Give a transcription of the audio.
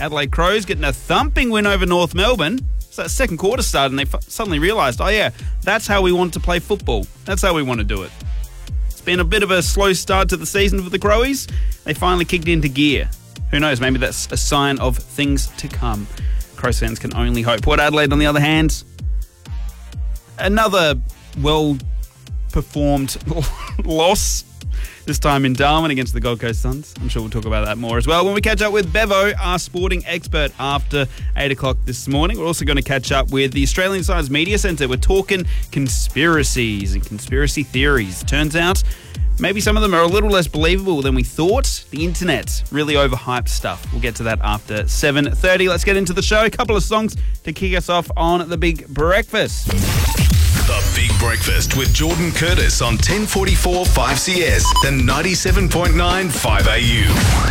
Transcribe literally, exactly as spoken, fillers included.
Adelaide Crows getting a thumping win over North Melbourne. So that second quarter started and they f- suddenly realised, oh yeah, that's how we want to play football. That's how we want to do it. It's been a bit of a slow start to the season for the Crowies. They finally kicked into gear. Who knows, maybe that's a sign of things to come. Crows fans can only hope. Port Adelaide, on the other hand, another well-performed loss. This time in Darwin against the Gold Coast Suns. I'm sure we'll talk about that more as well when we catch up with Bevo, our sporting expert, after eight o'clock this morning. We're also going to catch up with the Australian Science Media Centre. We're talking conspiracies and conspiracy theories. Turns out maybe some of them are a little less believable than we thought. The internet, really overhyped stuff. We'll get to that after seven thirty. Let's get into the show. A couple of songs to kick us off on The Big Breakfast. The Big Breakfast with Jordan Curtis on ten forty-four five C S and ninety-seven point nine five A U.